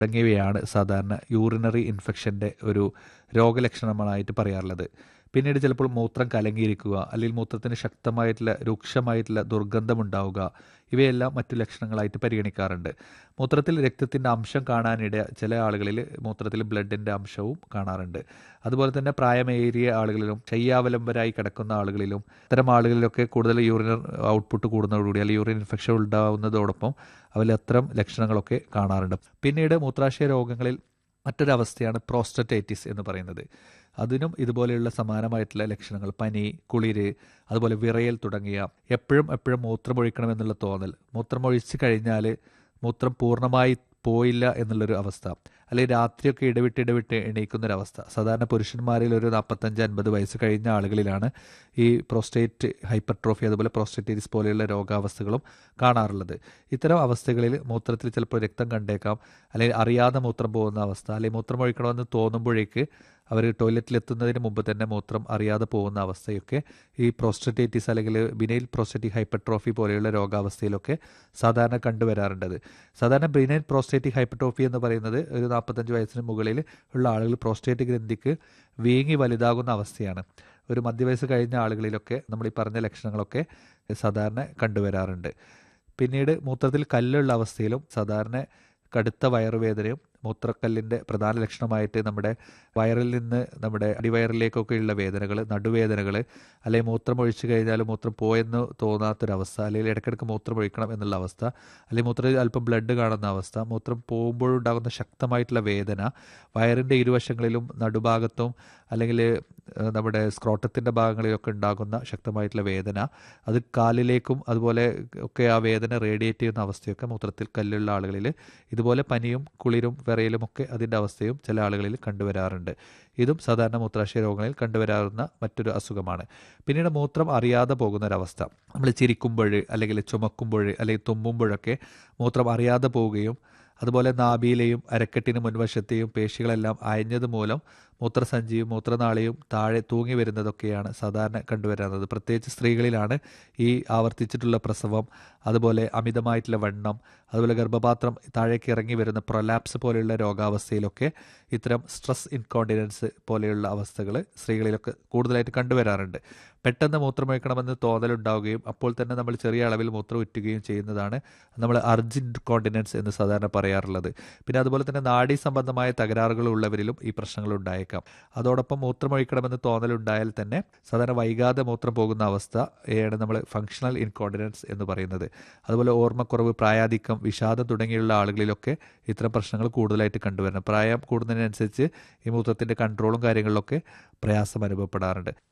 തുടങ്ങിയവയാണ് സാധാരണ യൂറിനറി ഇൻഫെക്ഷൻ്റെ ഒരു രോഗലക്ഷണമായിട്ട് പറയാറുള്ളത്. പിന്നീട് ചിലപ്പോൾ മൂത്രം കലങ്ങിയിരിക്കുക, അല്ലെങ്കിൽ മൂത്രത്തിന് ശക്തമായിട്ടുള്ള രൂക്ഷമായിട്ടുള്ള ദുർഗന്ധമുണ്ടാവുക, ഇവയെല്ലാം മറ്റു ലക്ഷണങ്ങളായിട്ട് പരിഗണിക്കാറുണ്ട്. മൂത്രത്തിൽ രക്തത്തിൻ്റെ അംശം കാണാനിട ചില ആളുകളിൽ മൂത്രത്തിൽ ബ്ലഡിൻ്റെ അംശവും കാണാറുണ്ട്. അതുപോലെ തന്നെ പ്രായമേറിയ ആളുകളിലും ശയ്യാവലംബരായി കിടക്കുന്ന ആളുകളിലും ഇത്തരം ആളുകളിലൊക്കെ കൂടുതൽ യൂറിനർ ഔട്ട്പുട്ട് കൂടുന്നതോടുകൂടി അല്ലെങ്കിൽ യൂറിൻ ഇൻഫെക്ഷൻ ഉണ്ടാകുന്നതോടൊപ്പം അവരിൽ അത്തരം ലക്ഷണങ്ങളൊക്കെ കാണാറുണ്ട്. പിന്നീട് മൂത്രാശയ രോഗങ്ങളിൽ മറ്റൊരവസ്ഥയാണ് പ്രോസ്റ്ററ്റൈറ്റിസ് എന്ന് പറയുന്നത്. അതിനും ഇതുപോലെയുള്ള സമാനമായിട്ടുള്ള ലക്ഷണങ്ങൾ, പനി, കുളിര്, അതുപോലെ വിറയൽ തുടങ്ങിയ എപ്പോഴും മൂത്രമൊഴിക്കണമെന്നുള്ള തോന്നൽ, മൂത്രമൊഴിച്ച് കഴിഞ്ഞാൽ മൂത്രം പൂർണ്ണമായി പോയില്ല എന്നുള്ളൊരു അവസ്ഥ, അല്ലെങ്കിൽ രാത്രിയൊക്കെ ഇടവിട്ട് എണീക്കുന്നൊരവസ്ഥ. സാധാരണ പുരുഷന്മാരിൽ ഒരു 45-50 വയസ്സ് കഴിഞ്ഞ ആളുകളിലാണ് ഈ പ്രോസ്റ്റേറ്റ് ഹൈപ്പർട്രോഫി അതുപോലെ പ്രോസ്റ്റേറ്റൈറ്റിസ് പോലെയുള്ള രോഗാവസ്ഥകളും കാണാറുള്ളത്. ഇത്തരം അവസ്ഥകളിൽ മൂത്രത്തിൽ ചിലപ്പോൾ രക്തം കണ്ടേക്കാം, അല്ലെങ്കിൽ അറിയാതെ മൂത്രം പോകുന്ന അവസ്ഥ, അല്ലെങ്കിൽ മൂത്രം ഒഴിക്കണമെന്ന് തോന്നുമ്പോഴേക്ക് അവർ ടോയ്ലറ്റിലെത്തുന്നതിന് മുമ്പ് തന്നെ മൂത്രം അറിയാതെ പോകുന്ന അവസ്ഥയൊക്കെ ഈ പ്രോസ്റ്റേറ്റൈറ്റിസ് അല്ലെങ്കിൽ ബിനൈൽ പ്രോസ്റ്റേറ്റിക് ഹൈപ്പർട്രോഫി പോലെയുള്ള രോഗാവസ്ഥയിലൊക്കെ സാധാരണ കണ്ടുവരാറുണ്ടത്. സാധാരണ ബിനൈൽ പ്രോസ്റ്റേറ്റിക് ഹൈപ്പർട്രോഫി എന്ന് പറയുന്നത് ഒരു 45 വയസ്സിന് മുകളിൽ ഉള്ള ആളുകൾ പ്രോസ്റ്റേറ്റ് ഗ്രന്ഥിക്ക് വീങ്ങി വലുതാകുന്ന അവസ്ഥയാണ്. ഒരു മധ്യവയസ്സ് കഴിഞ്ഞ ആളുകളിലൊക്കെ നമ്മൾ ഈ പറഞ്ഞ ലക്ഷണങ്ങളൊക്കെ സാധാരണ കണ്ടുവരാറുണ്ട്. പിന്നീട് മൂത്രത്തിൽ കല്ലുള്ള അവസ്ഥയിലും സാധാരണ കടുത്ത വയറുവേദനയും മൂത്രക്കല്ലിൻ്റെ പ്രധാന ലക്ഷണമായിട്ട് നമ്മുടെ വയറിൽ നിന്ന് നമ്മുടെ അടിവയറിലേക്കൊക്കെയുള്ള വേദനകൾ, നടുവേദനകൾ, അല്ലെങ്കിൽ മൂത്രം ഒഴിച്ചു കഴിഞ്ഞാൽ മൂത്രം പോയെന്ന് തോന്നാത്തൊരവസ്ഥ, അല്ലെങ്കിൽ ഇടയ്ക്കിടയ്ക്ക് മൂത്രം ഒഴിക്കണം എന്നുള്ള അവസ്ഥ, അല്ലെങ്കിൽ മൂത്രത്തിൽ അല്പം ബ്ലഡ് കാണുന്ന അവസ്ഥ, മൂത്രം പോകുമ്പോഴുണ്ടാകുന്ന ശക്തമായിട്ടുള്ള വേദന, വയറിൻ്റെ ഇരുവശങ്ങളിലും നടുഭാഗത്തും അല്ലെങ്കിൽ നമ്മുടെ സ്ക്രോട്ടത്തിൻ്റെ ഭാഗങ്ങളിലൊക്കെ ഉണ്ടാകുന്ന ശക്തമായിട്ടുള്ള വേദന, അത് കാലിലേക്കും അതുപോലെ ഒക്കെ ആ വേദന റേഡിയേറ്റ് ചെയ്യുന്ന അവസ്ഥയൊക്കെ മൂത്രത്തിൽ കല്ലുള്ള ആളുകളിൽ ഇതുപോലെ പനിയും കുളിരും വിറയലും ഒക്കെ അതിൻ്റെ അവസ്ഥയും ചില ആളുകളിൽ കണ്ടുവരാറുണ്ട്. ഇതും സാധാരണ മൂത്രാശയ രോഗങ്ങളിൽ കണ്ടുവരാറുന്ന മറ്റൊരു അസുഖമാണ്. പിന്നീട് മൂത്രം അറിയാതെ പോകുന്നൊരവസ്ഥ, നമ്മൾ ചിരിക്കുമ്പോൾ അല്ലെങ്കിൽ ചുമക്കുമ്പോൾ അല്ലെങ്കിൽ തുമ്മുമ്പോഴൊക്കെ മൂത്രം അറിയാതെ പോവുകയും അതുപോലെ നാഭിയിലെയും അരക്കെട്ടിന് മുൻവശത്തെയും പേശികളെല്ലാം അയഞ്ഞത് മൂലം മൂത്രസഞ്ചിയും മൂത്രനാളിയും താഴെ തൂങ്ങി വരുന്നതൊക്കെയാണ് സാധാരണ കണ്ടുവരുന്നത്. പ്രത്യേകിച്ച് സ്ത്രീകളിലാണ് ഈ ആവർത്തിച്ചിട്ടുള്ള പ്രസവം, അതുപോലെ അമിതമായിട്ടുള്ള വണ്ണം, അതുപോലെ ഗർഭപാത്രം താഴേക്ക് ഇറങ്ങി വരുന്ന പ്രൊലാപ്സ് പോലെയുള്ള രോഗാവസ്ഥയിലൊക്കെ ഇത്തരം സ്ട്രെസ് ഇൻകോണ്ടിനൻസ് പോലെയുള്ള അവസ്ഥകൾ സ്ത്രീകളിലൊക്കെ കൂടുതലായിട്ട് കണ്ടുവരാറുണ്ട്. പെട്ടെന്ന് മൂത്രമൊഴിക്കണമെന്ന് തോന്നലുണ്ടാവുകയും അപ്പോൾ തന്നെ നമ്മൾ ചെറിയ അളവിൽ മൂത്രം ഉറ്റുകയും ചെയ്യുന്നതാണ് നമ്മൾ അർജന്റ് കോണ്ടിനൻസ് എന്ന് സാധാരണ പറയാറുള്ളത്. പിന്നെ അതുപോലെ തന്നെ നാഡീ സംബന്ധമായ തകരാറുകൾ ഉള്ളവരിലും ഈ പ്രശ്നങ്ങൾ ഉണ്ടായേക്കാം. അതോടൊപ്പം മൂത്രമൊഴിക്കണമെന്ന് തോന്നലുണ്ടായാൽ തന്നെ സാധാരണ വൈകാതെ മൂത്രം പോകുന്ന അവസ്ഥയാണ് നമ്മൾ ഫങ്ഷണൽ ഇൻകോണ്ടിനൻസ് എന്ന് പറയുന്നത്. അതുപോലെ ഓർമ്മക്കുറവ്, പ്രായാധിക്യം, വിഷാദം തുടങ്ങിയുള്ള ആളുകളിലൊക്കെ ഇത്തരം പ്രശ്നങ്ങൾ കൂടുതലായിട്ട് കണ്ടുവരണം. പ്രായം കൂടുന്നതിനനുസരിച്ച് ഈ മൂത്രത്തിൻ്റെ കൺട്രോളും കാര്യങ്ങളിലൊക്കെ പ്രയാസം അനുഭവപ്പെടാറുണ്ട്.